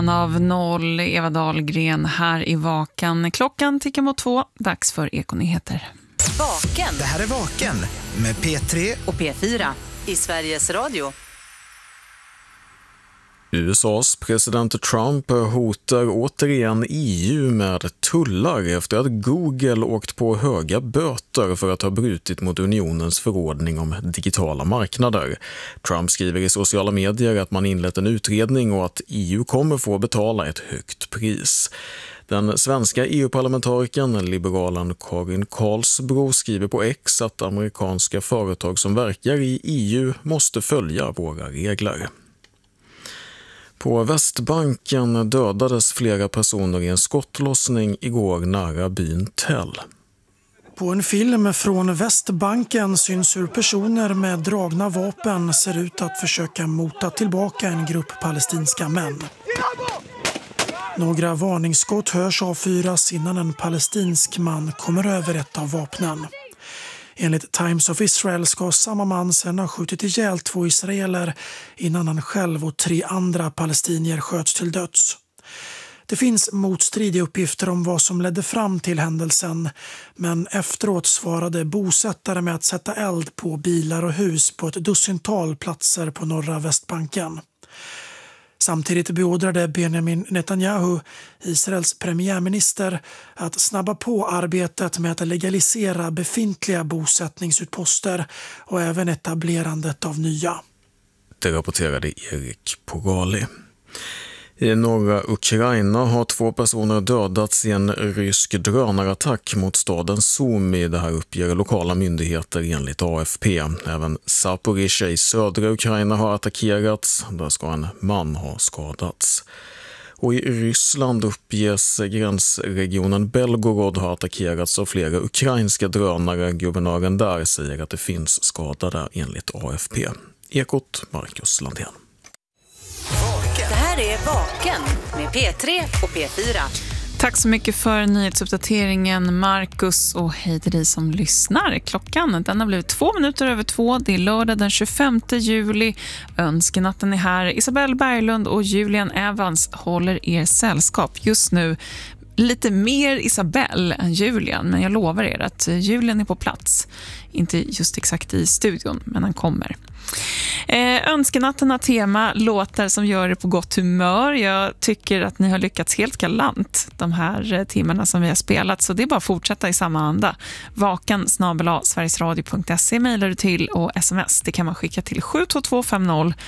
Av 0, Eva Dahlgren här i Vaken. Klockan tickar mot 2, dags för Ekonyheter. Vaken. Det här är Vaken med P3 och P4 i Sveriges Radio. USAs president Trump hotar återigen EU med tullar efter att Google åkt på höga böter för att ha brutit mot unionens förordning om digitala marknader. Trump skriver i sociala medier att man inlett en utredning och att EU kommer få betala ett högt pris. Den svenska EU-parlamentarikern, liberalen Karin Karlsbro, skriver på X att amerikanska företag som verkar i EU måste följa våra regler. På Västbanken dödades flera personer i en skottlossning igår nära byn Tell. På en film från Västbanken syns hur personer med dragna vapen ser ut att försöka mota tillbaka en grupp palestinska män. Några varningsskott hörs avfyras innan en palestinsk man kommer över ett av vapnen. Enligt Times of Israel ska samma man sedan ha skjutit ihjäl 2 israeler innan han själv och 3 andra palestinier sköts till döds. Det finns motstridiga uppgifter om vad som ledde fram till händelsen, men efteråt svarade bosättare med att sätta eld på bilar och hus på ett dussintal platser på norra Västbanken. Samtidigt beordrade Benjamin Netanyahu, Israels premiärminister, att snabba på arbetet med att legalisera befintliga bosättningsutposter och även etablerandet av nya. Det rapporterade Erik Pogali. I norra Ukraina har 2 personer dödats i en rysk drönarattack mot staden Sumy. Det här uppger lokala myndigheter enligt AFP. Även Zaporizjzja i södra Ukraina har attackerats. Där ska en man ha skadats. Och i Ryssland uppges gränsregionen Belgorod ha attackerats av flera ukrainska drönare. Guvernören där säger att det finns skadade enligt AFP. Ekot, Marcus Landén. Det här är Vaken med P3 och P4. Tack så mycket för nyhetsuppdateringen, Marcus, och hej till dig som lyssnar. Klockan, den har blivit 2 minuter över 2. Det är lördag den 25 juli. Önskenatten är här. Isabelle Berglund och Julian Evans håller er sällskap just nu. Lite mer Isabelle än Julian, men jag lovar er att Julian är på plats. Inte just exakt i studion, men han kommer. Önskenatten har tema låtar som gör det på gott humör. Jag tycker att ni har lyckats helt galant de här timmarna som vi har spelat, så det är bara att fortsätta i samma anda. vaken@sverigesradio.se mejlar du till, och sms det kan man skicka till 72250